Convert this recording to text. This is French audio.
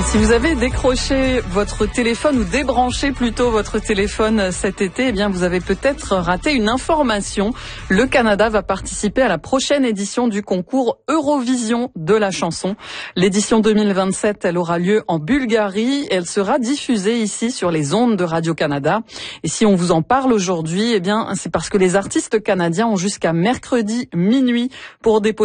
Si vous avez décroché votre téléphone ou débranché plutôt votre téléphone cet été, eh bien vous avez peut-être raté une information. Le Canada va participer à la prochaine édition du concours Eurovision de la chanson. L'édition 2027, elle aura lieu en Bulgarie et elle sera diffusée ici sur les ondes de Radio-Canada. Et si on vous en parle aujourd'hui, eh bien c'est parce que les artistes canadiens ont jusqu'à mercredi minuit pour déposer